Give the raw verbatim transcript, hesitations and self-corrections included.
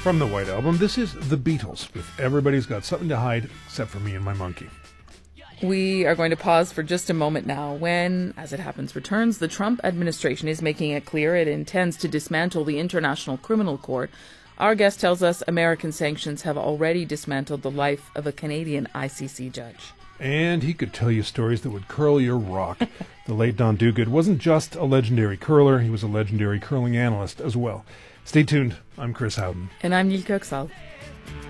From the White Album, this is The Beatles with Everybody's Got Something to Hide Except for Me and My Monkey. We are going to pause for just a moment now. When, as it happens, returns, the Trump administration is making it clear it intends to dismantle the International Criminal Court. Our guest tells us American sanctions have already dismantled the life of a Canadian I C C judge. And he could tell you stories that would curl your rock. The late Don Duguid wasn't just a legendary curler, he was a legendary curling analyst as well. Stay tuned. I'm Chris Howden. And I'm Neil Kirksall.